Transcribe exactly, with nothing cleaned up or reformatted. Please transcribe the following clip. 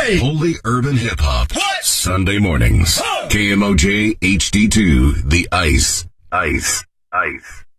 Hey! Holy urban hip hop. What? Sunday mornings. Huh. K M O J H D two, The Ice. Ice. Ice.